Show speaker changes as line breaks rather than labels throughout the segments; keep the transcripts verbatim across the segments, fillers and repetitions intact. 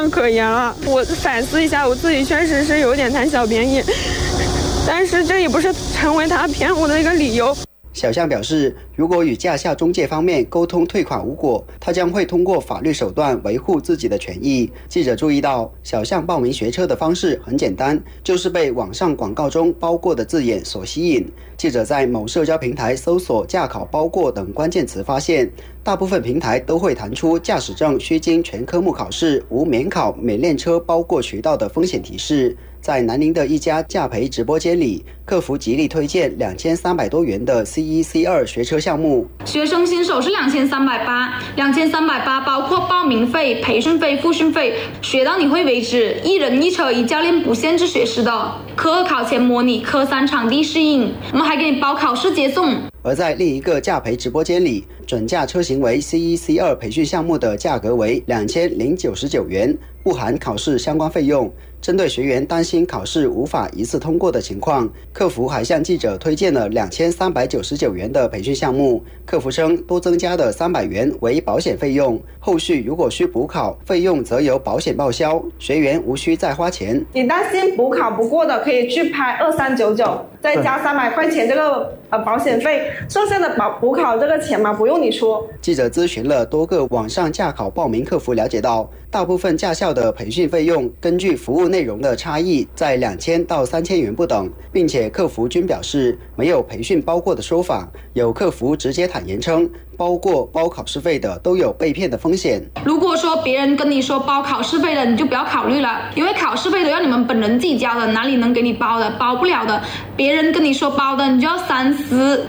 可言了。我反思一下，我自己确实是有点贪小便宜，但是这也不是成为他骗我的一个理由。
小象表示，如果与驾校中介方面沟通退款无果，他将会通过法律手段维护自己的权益。记者注意到，小象报名学车的方式很简单，就是被网上广告中包过的字眼所吸引。记者在某社交平台搜索驾考包过等关键词，发现大部分平台都会弹出驾驶证需经全科目考试，无免考免练车包过渠道的风险提示。在南宁的一家驾培直播间里，客服极力推荐两千三百多元的 C 一 C 二学车项目。
学生新手是两千三百八，两千三百八包括报名费、培训费、复训费，学到你会为止。一人一车一教练，不限制学时的。科二考前模拟，科三场地适应，我们还给你包考试接送。
而在另一个驾培直播间里，准驾车型为 C 一 C 二培训项目的价格为两千零九十九元，不含考试相关费用。针对学员担心考试无法一次通过的情况，客服还向记者推荐了两千三百九十九元的培训项目。客服称，多增加的三百元为保险费用，后续如果需补考，费用则由保险报销，学员无需再花钱。
你担心补考不过的，可以去拍二三九九，再加三百块钱这个呃保险费，剩下的保补考这个钱嘛，不用你出。
记者咨询了多个网上驾考报名客服，了解到，大部分驾校的培训费用根据服务内容的差异在两千到三千元不等，并且客服均表示没有培训包过的说法。有客服直接坦言称，包过包考试费的都有被骗的风险。
如果说别人跟你说包考试费的，你就不要考虑了，因为考试费都要你们本人自己交的，哪里能给你包的？包不了的。别人跟你说包的，你就要三思。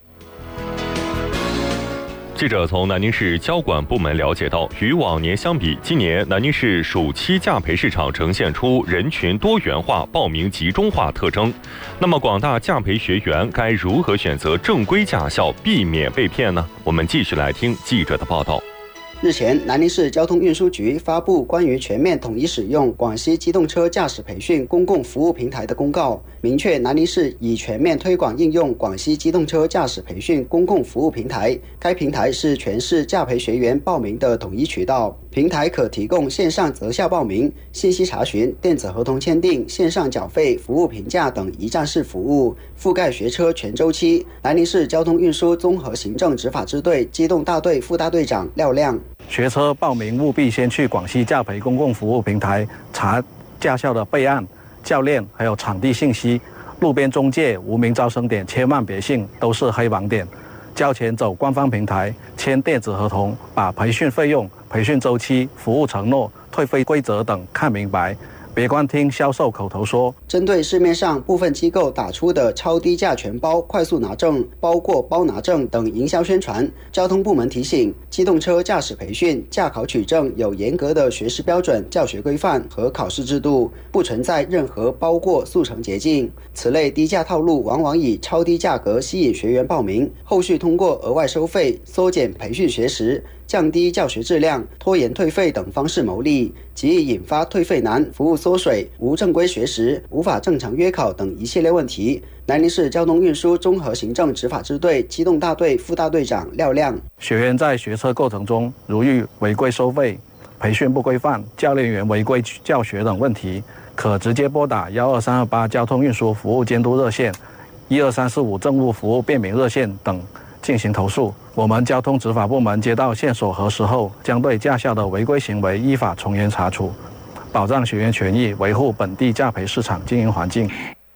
记者从南宁市交管部门了解到，与往年相比，今年南宁市暑期驾培市场呈现出人群多元化、报名集中化特征。那么，广大驾培学员该如何选择正规驾校，避免被骗呢？我们继续来听记者的报道。
日前，南宁市交通运输局发布关于全面统一使用广西机动车驾驶培训公共服务平台的公告，明确南宁市已全面推广应用广西机动车驾驶培训公共服务平台。该平台是全市驾培学员报名的统一渠道，平台可提供线上择校报名、信息查询、电子合同签订、线上缴费、服务评价等一站式服务，覆盖学车全周期。南宁市交通运输综合行政执法支队机动大队副大队长廖亮。
学车报名务必先去广西驾培公共服务平台查驾校的备案、教练还有场地信息，路边中介、无名招生点千万别信，都是黑网点。交钱走官方平台，签电子合同，把培训费用、培训周期、服务承诺、退费规则等看明白。别光听销售口头说。
针对市面上部分机构打出的超低价全包、快速拿证、包过包拿证等营销宣传，交通部门提醒，机动车驾驶培训、驾考取证有严格的学识标准、教学规范和考试制度，不存在任何包过速成捷径。此类低价套路往往以超低价格吸引学员报名，后续通过额外收费、缩减培训学时、降低教学质量、拖延退费等方式牟利，极易引发退费难、服务缩水、无正规学时、无法正常约考等一系列问题。南宁市交通运输综合行政执法支队机动大队副大队长廖亮：
学员在学车过程中，如遇违规收费、培训不规范、教练员违规教学等问题，可直接拨打幺二三二八交通运输服务监督热线、一二三四五政务服务便民热线等进行投诉。我们交通执法部门接到线索核实后，将对驾校的违规行为依法从严查处，保障学员权益，维护本地驾培市场经营环境。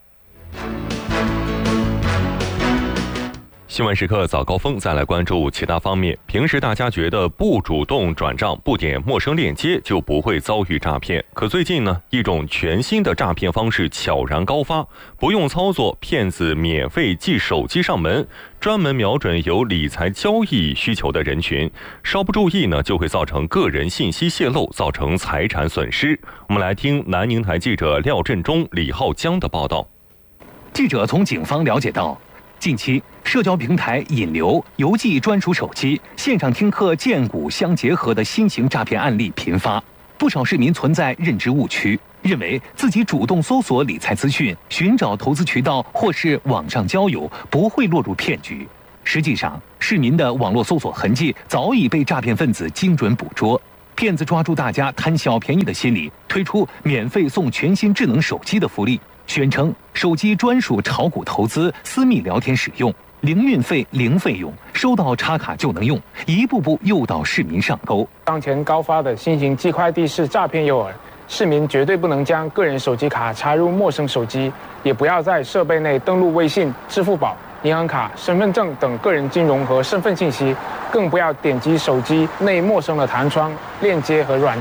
新闻时刻早高峰，再来关注其他方面。平时大家觉得不主动转账、不点陌生链接就不会遭遇诈骗，可最近呢，一种全新的诈骗方式悄然高发，不用操作，骗子免费寄手机上门，专门瞄准有理财交易需求的人群，稍不注意呢，就会造成个人信息泄露，造成财产损失。我们来听南宁台记者廖振中、李浩江的报道。
记者从警方了解到，近期社交平台引流、邮寄专属手机、线上听课荐股相结合的新型诈骗案例频发，不少市民存在认知误区，认为自己主动搜索理财资讯、寻找投资渠道或是网上交友不会落入骗局。实际上，市民的网络搜索痕迹早已被诈骗分子精准捕捉。 骗子抓住大家贪小便宜的心理，推出免费送全新智能手机的福利，宣称手机专属炒股投资、私密聊天使用，零运费、零费用，收到插卡就能用，一步步诱导市民上钩。
当前高发的新型寄快递式诈骗诱饵，市民绝对不能将个人手机卡插入陌生手机，也不要在设备内登录微信、支付宝、银行卡、身份证等个人金融和身份信息，更不要点击手机内陌生的弹窗、链接和软